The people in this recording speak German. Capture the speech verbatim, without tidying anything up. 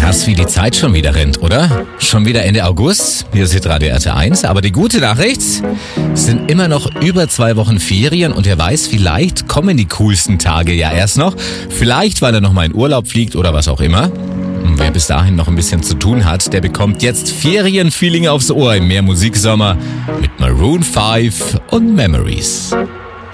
Krass, wie die Zeit schon wieder rennt, oder? Schon wieder Ende August, hier ist Radio R T eins, aber die gute Nachricht, es sind immer noch über zwei Wochen Ferien und wer weiß, vielleicht kommen die coolsten Tage ja erst noch. Vielleicht, weil er noch mal in Urlaub fliegt oder was auch immer. Und wer bis dahin noch ein bisschen zu tun hat, der bekommt jetzt Ferienfeeling aufs Ohr im Mehr Musiksommer mit Maroon fünf und Memories.